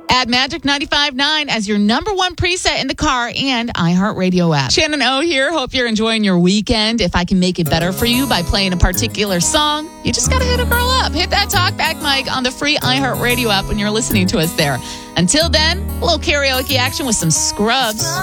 Add Magic 95.9 as your number one preset in the car and iHeartRadio app. Shannon O here. Hope you're enjoying your weekend. If I can make it better for you by playing a particular song, you just got to hit a girl up. Hit that talkback mic on the free iHeartRadio app when you're listening to us there. Until then, a little karaoke action with some Scrubs.